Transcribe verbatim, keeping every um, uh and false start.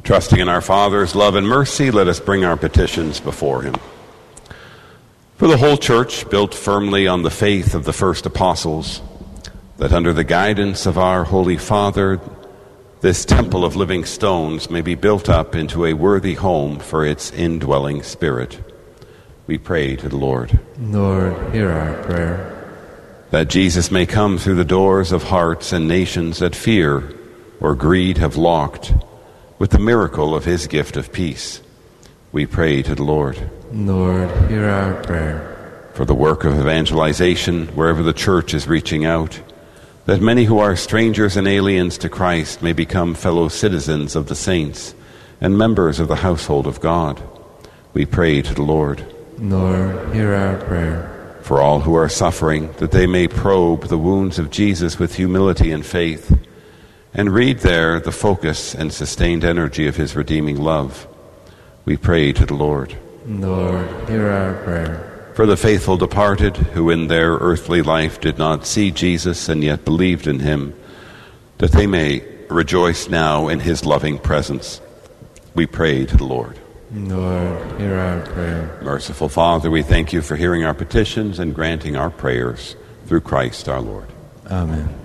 Trusting in our Father's love and mercy, let us bring our petitions before him. For the whole church, built firmly on the faith of the first apostles, that under the guidance of our Holy Father, this temple of living stones may be built up into a worthy home for its indwelling Spirit. We pray to the Lord. Lord, hear our prayer. That Jesus may come through the doors of hearts and nations that fear or greed have locked, with the miracle of his gift of peace. We pray to the Lord. Lord, hear our prayer. For the work of evangelization, wherever the church is reaching out, that many who are strangers and aliens to Christ may become fellow citizens of the saints and members of the household of God. We pray to the Lord. Lord, hear our prayer. For all who are suffering, that they may probe the wounds of Jesus with humility and faith, and read there the focus and sustained energy of his redeeming love. We pray to the Lord. Lord, hear our prayer. For the faithful departed, who in their earthly life did not see Jesus and yet believed in him, that they may rejoice now in his loving presence. We pray to the Lord. Lord, hear our prayer. Merciful Father, we thank you for hearing our petitions and granting our prayers through Christ our Lord. Amen.